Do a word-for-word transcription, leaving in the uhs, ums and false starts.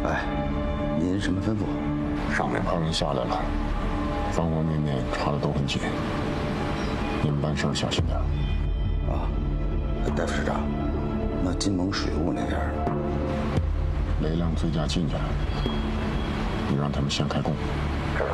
来，您什么吩咐？ 上面派人下来了，方方面面查的都很紧，你们办事小心点。 啊，戴副市长，那金盟水务那边呢？ 雷亮醉驾进去了，你让他们先开工。